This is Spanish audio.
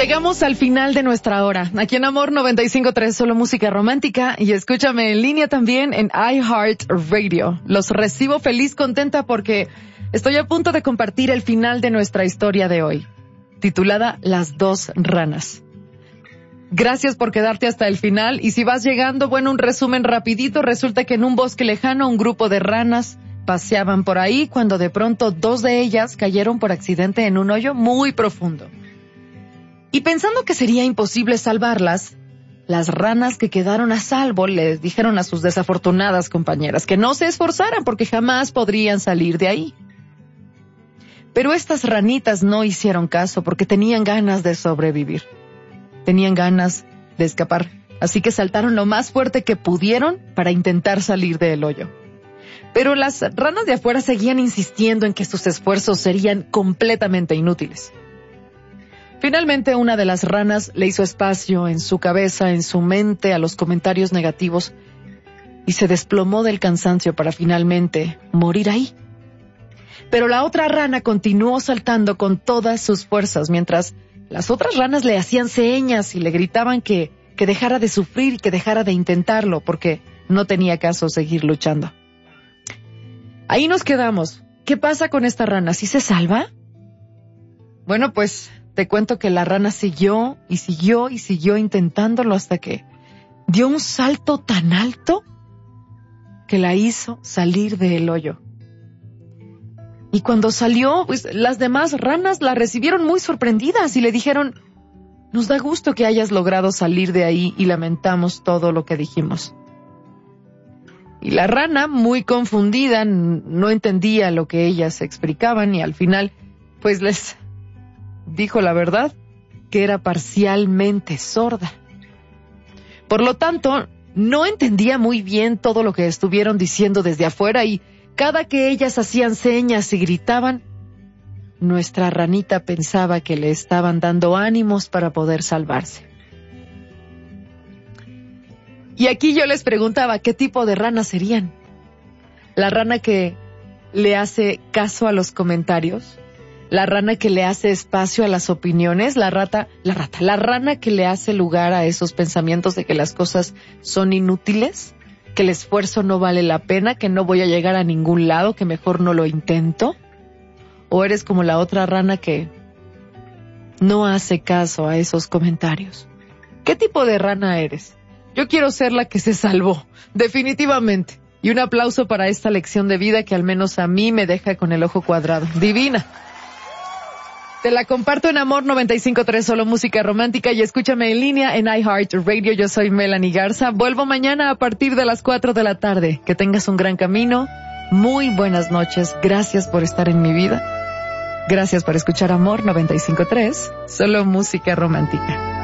Llegamos al final de nuestra hora. Aquí en Amor 95.3, solo música romántica. Y escúchame en línea también en iHeartRadio. Los recibo feliz, contenta porque estoy a punto de compartir el final de nuestra historia de hoy, titulada Las dos ranas. Gracias por quedarte hasta el final. Y si vas llegando, bueno, un resumen rapidito. Resulta que en un bosque lejano un grupo de ranas paseaban por ahí cuando de pronto dos de ellas cayeron por accidente en un hoyo muy profundo. Y pensando que sería imposible salvarlas, las ranas que quedaron a salvo les dijeron a sus desafortunadas compañeras que no se esforzaran porque jamás podrían salir de ahí. Pero estas ranitas no hicieron caso porque tenían ganas de sobrevivir. Tenían ganas de escapar, así que saltaron lo más fuerte que pudieron para intentar salir del hoyo. Pero las ranas de afuera seguían insistiendo en que sus esfuerzos serían completamente inútiles. Finalmente, una de las ranas le hizo espacio en su cabeza, en su mente, a los comentarios negativos y se desplomó del cansancio para finalmente morir ahí. Pero la otra rana continuó saltando con todas sus fuerzas, mientras las otras ranas le hacían señas y le gritaban que dejara de sufrir y que dejara de intentarlo, porque no tenía caso seguir luchando. Ahí nos quedamos. ¿Qué pasa con esta rana? ¿Sí se salva? Bueno, pues te cuento que la rana siguió y siguió y siguió intentándolo hasta que dio un salto tan alto que la hizo salir del hoyo. Y cuando salió, pues las demás ranas la recibieron muy sorprendidas y le dijeron: nos da gusto que hayas logrado salir de ahí y lamentamos todo lo que dijimos. Y la rana, muy confundida, no entendía lo que ellas explicaban y al final, pues les dijo la verdad, que era parcialmente sorda. Por lo tanto, no entendía muy bien todo lo que estuvieron diciendo desde afuera y cada que ellas hacían señas y gritaban, nuestra ranita pensaba que le estaban dando ánimos para poder salvarse. Y aquí yo les preguntaba, ¿qué tipo de ranas serían? ¿La rana que le hace caso a los comentarios? ¿La rana que le hace espacio a las opiniones? ¿La rana que le hace lugar a esos pensamientos de que las cosas son inútiles? ¿Que el esfuerzo no vale la pena? ¿Que no voy a llegar a ningún lado? ¿Que mejor no lo intento? ¿O eres como la otra rana que no hace caso a esos comentarios? ¿Qué tipo de rana eres? Yo quiero ser la que se salvó, definitivamente. Y un aplauso para esta lección de vida que al menos a mí me deja con el ojo cuadrado. Divina. Te la comparto en Amor 95.3, solo música romántica, y escúchame en línea en iHeartRadio. Yo soy Melanie Garza. Vuelvo mañana a partir de las 4 de la tarde. Que tengas un gran camino. Muy buenas noches. Gracias por estar en mi vida. Gracias por escuchar Amor 95.3, solo música romántica.